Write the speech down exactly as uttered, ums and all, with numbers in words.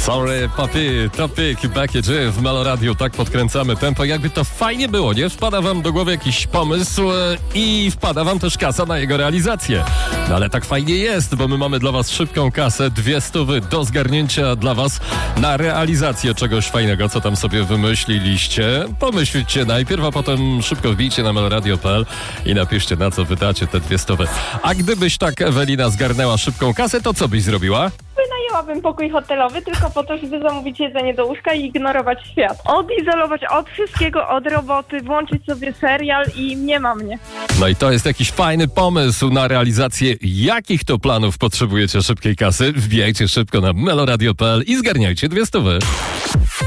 Sorry, papi, topic, package w Melo Radio, tak podkręcamy tempo. Jakby to fajnie było, nie? Wpada wam do głowy jakiś pomysł e, i wpada wam też kasa na jego realizację. No ale tak fajnie jest, bo my mamy dla was szybką kasę, dwie stówy do zgarnięcia dla was na realizację czegoś fajnego, co tam sobie wymyśliliście. Pomyślcie najpierw, a potem szybko wbijcie na meloradio kropka p l i napiszcie, na co wydacie te dwie stówy. A gdybyś tak, Ewelina, zgarnęła szybką kasę, to co byś zrobiła? Wynajęłabym pokój hotelowy tylko po to, żeby zamówić jedzenie do łóżka i ignorować świat. Odizolować od wszystkiego, od roboty, włączyć sobie serial i nie ma mnie. No i to jest jakiś fajny pomysł na realizację. Jakich to planów potrzebujecie szybkiej kasy? Wbijajcie szybko na meloradio kropka p l i zgarniajcie dwie stówy.